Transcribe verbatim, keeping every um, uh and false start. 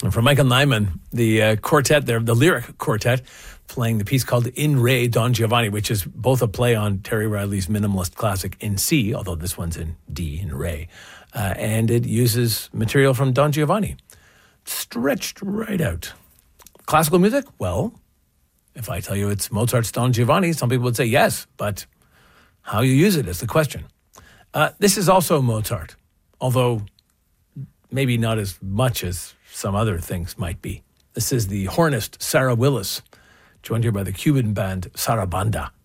And for Michael Nyman, the uh, quartet, the, the lyric quartet, playing the piece called In Re Don Giovanni, which is both a play on Terry Riley's minimalist classic in C, although this one's in D, in Re. Uh, and it uses material from Don Giovanni, stretched right out. Classical music? Well, if I tell you it's Mozart's Don Giovanni, some people would say yes, but how you use it is the question. Uh, this is also Mozart, although maybe not as much as some other things might be. This is the hornist Sarah Willis, joined here by the Cuban band Sarabanda.